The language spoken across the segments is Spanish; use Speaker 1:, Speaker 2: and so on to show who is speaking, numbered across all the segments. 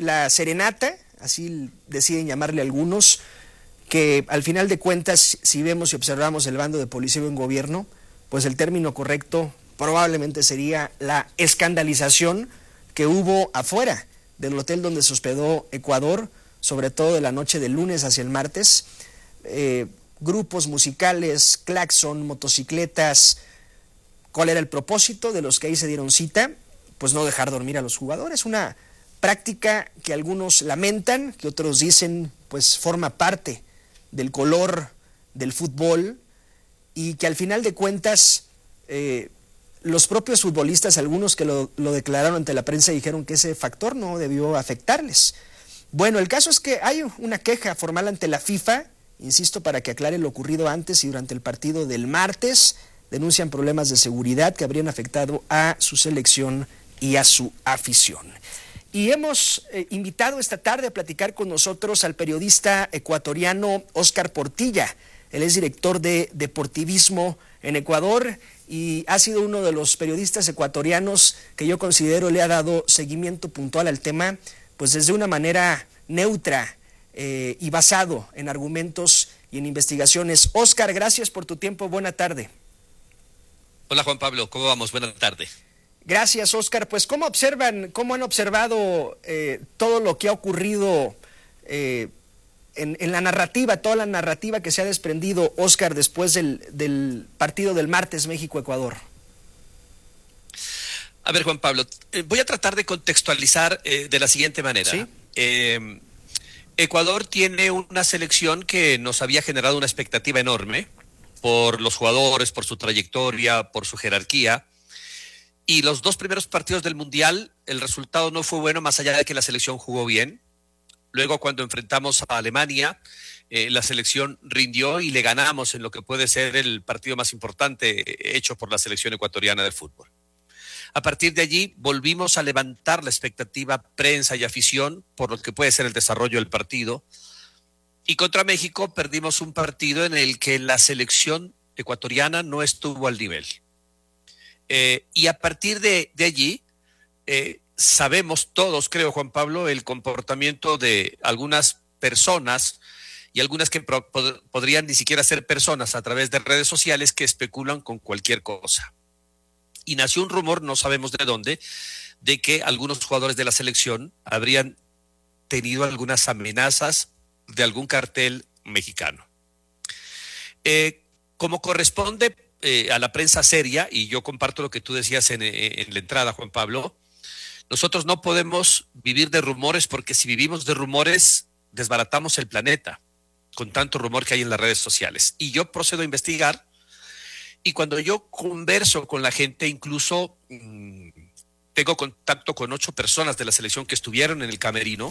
Speaker 1: la serenata, así deciden llamarle algunos, que al final de cuentas, si vemos y observamos el bando de policía y buen gobierno, pues el término correcto probablemente sería la escandalización que hubo afuera del hotel donde se hospedó Ecuador, sobre todo de la noche del lunes hacia el martes. Grupos musicales, claxon, motocicletas. ¿Cuál era el propósito de los que ahí se dieron cita? Pues no dejar dormir a los jugadores, una práctica que algunos lamentan, que otros dicen pues forma parte del color del fútbol y que al final de cuentas los propios futbolistas, algunos que lo declararon ante la prensa, dijeron que ese factor no debió afectarles. Bueno, el caso es que hay una queja formal ante la FIFA, insisto, para que aclare lo ocurrido antes y durante el partido del martes. Denuncian problemas de seguridad que habrían afectado a su selección y a su afición. Y hemos invitado esta tarde a platicar con nosotros al periodista ecuatoriano Óscar Portilla. Él es director de deportivismo en Ecuador y ha sido uno de los periodistas ecuatorianos que yo considero le ha dado seguimiento puntual al tema, pues desde una manera neutra y basado en argumentos y en investigaciones. Óscar, gracias por tu tiempo, buena tarde.
Speaker 2: Hola Juan Pablo, ¿cómo vamos? Buena tarde.
Speaker 1: Gracias, Óscar. Pues ¿cómo han observado todo lo que ha ocurrido en la narrativa, toda la narrativa que se ha desprendido, Óscar, después del partido del martes México-Ecuador?
Speaker 2: A ver, Juan Pablo, voy a tratar de contextualizar de la siguiente manera.
Speaker 1: ¿Sí?
Speaker 2: Ecuador tiene una selección que nos había generado una expectativa enorme por los jugadores, por su trayectoria, por su jerarquía. Y los dos primeros partidos del Mundial, el resultado no fue bueno, más allá de que la selección jugó bien. Luego, cuando enfrentamos a Alemania, la selección rindió y le ganamos en lo que puede ser el partido más importante hecho por la selección ecuatoriana de fútbol. A partir de allí, volvimos a levantar la expectativa prensa y afición por lo que puede ser el desarrollo del partido. Y contra México perdimos un partido en el que la selección ecuatoriana no estuvo al nivel. Y a partir de allí, sabemos todos, creo, Juan Pablo, el comportamiento de algunas personas y algunas que podrían ni siquiera ser personas a través de redes sociales que especulan con cualquier cosa. Y nació un rumor, no sabemos de dónde, de que algunos jugadores de la selección habrían tenido algunas amenazas de algún cartel mexicano. Como corresponde a la prensa seria, y yo comparto lo que tú decías en la entrada, Juan Pablo, nosotros no podemos vivir de rumores, porque si vivimos de rumores, desbaratamos el planeta, con tanto rumor que hay en las redes sociales. Y yo procedo a investigar, y cuando yo converso con la gente, incluso tengo contacto con 8 personas de la selección que estuvieron en el camerino,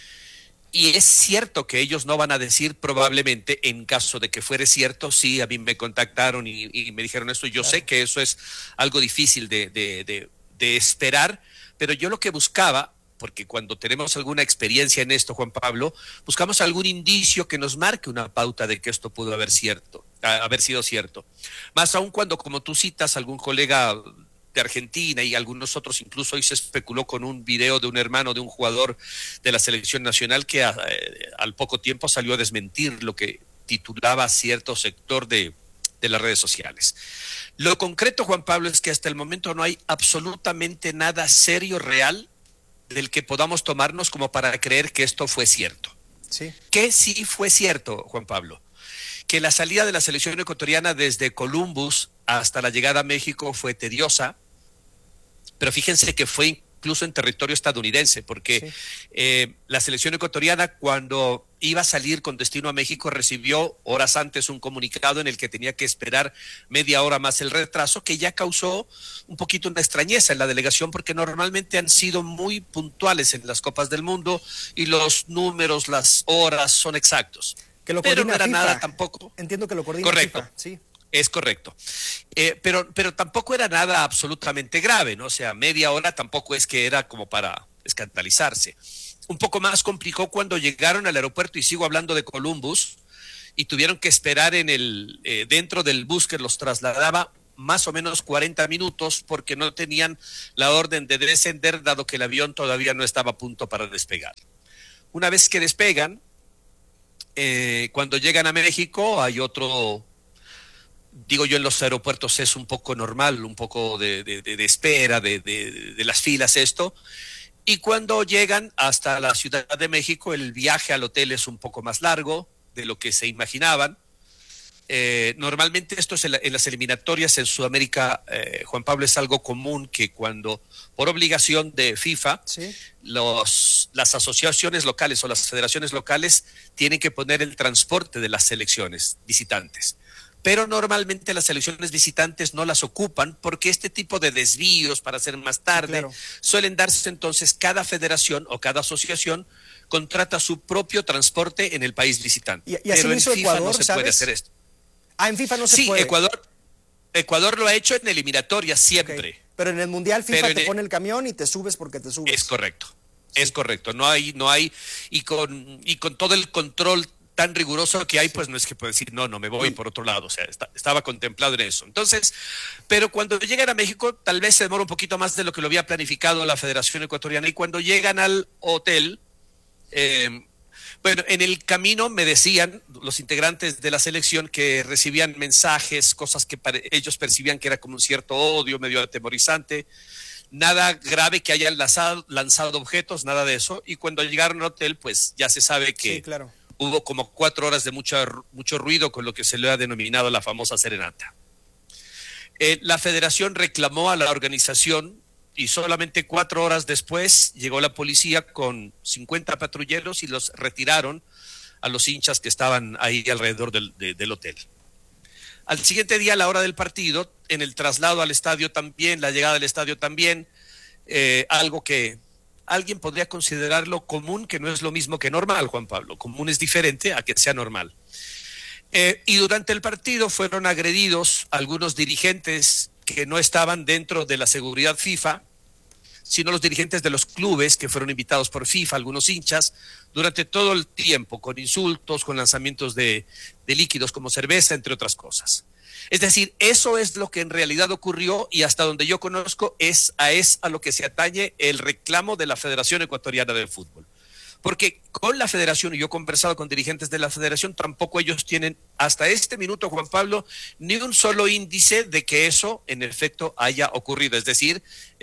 Speaker 2: y es cierto que ellos no van a decir probablemente, en caso de que fuere cierto, sí, a mí me contactaron y me dijeron esto. Yo sé que eso es algo difícil de esperar, pero yo lo que buscaba, porque cuando tenemos alguna experiencia en esto, Juan Pablo, buscamos algún indicio que nos marque una pauta de que esto pudo haber sido cierto. Más aún cuando, como tú citas, algún colega de Argentina y algunos otros, incluso hoy se especuló con un video de un hermano de un jugador de la selección nacional que al poco tiempo salió a desmentir lo que titulaba cierto sector de las redes sociales. Lo concreto, Juan Pablo, es que hasta el momento no hay absolutamente nada serio, real, del que podamos tomarnos como para creer que esto fue cierto.
Speaker 1: Sí.
Speaker 2: ¿Qué sí fue cierto, Juan Pablo? Que la salida de la selección ecuatoriana desde Columbus hasta la llegada a México fue tediosa, pero fíjense que fue incluso en territorio estadounidense, porque la selección ecuatoriana, cuando iba a salir con destino a México, recibió horas antes un comunicado en el que tenía que esperar media hora más el retraso, que ya causó un poquito una extrañeza en la delegación, porque normalmente han sido muy puntuales en las Copas del Mundo y los números, las horas son exactos.
Speaker 1: Que lo
Speaker 2: pero no era
Speaker 1: FIFA.
Speaker 2: nada tampoco.
Speaker 1: Entiendo que lo coordina
Speaker 2: Correcto.
Speaker 1: FIFA, sí.
Speaker 2: Es correcto. Pero tampoco era nada absolutamente grave, ¿no? O sea, media hora tampoco es que era como para escandalizarse. Un poco más complicó cuando llegaron al aeropuerto, y sigo hablando de Columbus, y tuvieron que esperar dentro del bus que los trasladaba más o menos 40 minutos porque no tenían la orden de descender, dado que el avión todavía no estaba a punto para despegar. Una vez que despegan, cuando llegan a México hay otro, digo yo, en los aeropuertos es un poco normal, un poco de espera, de las filas esto, y cuando llegan hasta la Ciudad de México el viaje al hotel es un poco más largo de lo que se imaginaban. Normalmente esto es en las eliminatorias en Sudamérica, Juan Pablo, es algo común que cuando por obligación de FIFA, ¿sí?, las asociaciones locales o las federaciones locales tienen que poner el transporte de las selecciones visitantes. Pero normalmente las selecciones visitantes no las ocupan porque este tipo de desvíos para hacer más tarde, sí, claro, suelen darse. Entonces cada federación o cada asociación contrata su propio transporte en el país visitante.
Speaker 1: Y así
Speaker 2: pero en FIFA
Speaker 1: Ecuador,
Speaker 2: no se
Speaker 1: ¿sabes?
Speaker 2: puede hacer esto.
Speaker 1: En FIFA no se
Speaker 2: sí,
Speaker 1: puede.
Speaker 2: Ecuador lo ha hecho en eliminatoria siempre.
Speaker 1: Okay. Pero en el Mundial FIFA te pone el camión y te subes porque te subes.
Speaker 2: Es correcto, sí, es correcto. No hay, y con todo el control tan riguroso que hay, sí, pues no es que pueda decir, no me voy por otro lado. O sea, estaba contemplado en eso. Entonces, pero cuando llegan a México, tal vez se demora un poquito más de lo que lo había planificado la Federación Ecuatoriana. Y cuando llegan al hotel, bueno, en el camino me decían los integrantes de la selección que recibían mensajes, cosas que ellos percibían que era como un cierto odio, medio atemorizante. Nada grave que hayan lanzado objetos, nada de eso. Y cuando llegaron al hotel, pues ya se sabe que sí, claro, hubo como 4 horas de mucho ruido con lo que se le ha denominado la famosa serenata. La federación reclamó a la organización y solamente 4 horas después llegó la policía con 50 patrulleros y los retiraron a los hinchas que estaban ahí alrededor del hotel. Al siguiente día, a la hora del partido, en el traslado al estadio también, la llegada al estadio también, algo que alguien podría considerarlo común, que no es lo mismo que normal, Juan Pablo. Común es diferente a que sea normal. Y durante el partido fueron agredidos algunos dirigentes que no estaban dentro de la seguridad FIFA, sino los dirigentes de los clubes que fueron invitados por FIFA, algunos hinchas, durante todo el tiempo, con insultos, con lanzamientos de líquidos como cerveza, entre otras cosas. Es decir, eso es lo que en realidad ocurrió y hasta donde yo conozco es a lo que se atañe el reclamo de la Federación Ecuatoriana de Fútbol. Porque con la federación, y yo he conversado con dirigentes de la federación, tampoco ellos tienen hasta este minuto, Juan Pablo, ni un solo índice de que eso en efecto haya ocurrido. Es decir,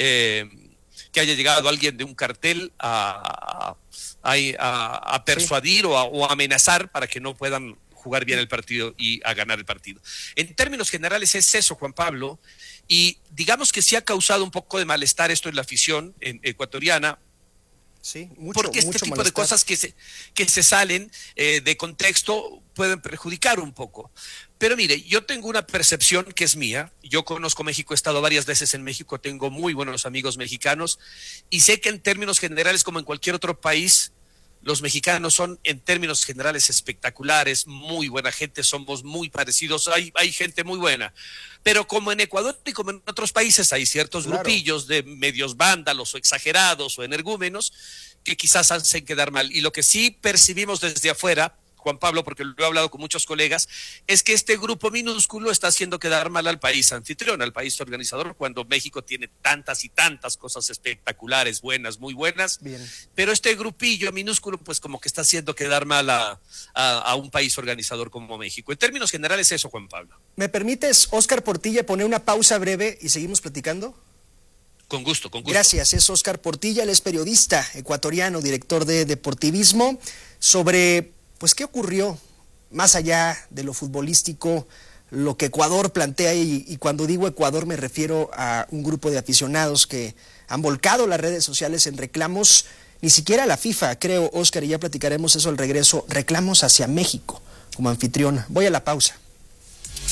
Speaker 2: que haya llegado alguien de un cartel a persuadir, sí, o a amenazar para que no puedan jugar bien el partido y a ganar el partido. En términos generales es eso, Juan Pablo, y digamos que sí ha causado un poco de malestar esto en la afición ecuatoriana.
Speaker 1: Sí, mucho,
Speaker 2: porque este tipo malestar de cosas que se salen de contexto pueden perjudicar un poco. Pero mire, yo tengo una percepción que es mía. Yo conozco México, he estado varias veces en México, tengo muy buenos amigos mexicanos y sé que en términos generales, como en cualquier otro país, los mexicanos son en términos generales espectaculares, muy buena gente, somos muy parecidos, hay gente muy buena. Pero como en Ecuador y como en otros países hay ciertos grupillos de medios vándalos o exagerados o energúmenos que quizás hacen quedar mal. Y lo que sí percibimos desde afuera, Juan Pablo, porque lo he hablado con muchos colegas, es que este grupo minúsculo está haciendo quedar mal al país anfitrión, al país organizador, cuando México tiene tantas y tantas cosas espectaculares, buenas, muy buenas. Bien. Pero este grupillo minúsculo, pues como que está haciendo quedar mal a un país organizador como México. En términos generales eso, Juan Pablo.
Speaker 1: ¿Me permites, Óscar Portilla, poner una pausa breve y seguimos platicando?
Speaker 2: Con gusto, con gusto.
Speaker 1: Gracias, es Óscar Portilla, él es periodista ecuatoriano, director de Deportivismo, sobre pues qué ocurrió más allá de lo futbolístico, lo que Ecuador plantea, y cuando digo Ecuador me refiero a un grupo de aficionados que han volcado las redes sociales en reclamos, ni siquiera la FIFA, creo, Óscar, y ya platicaremos eso al regreso, reclamos hacia México como anfitrión. Voy a la pausa.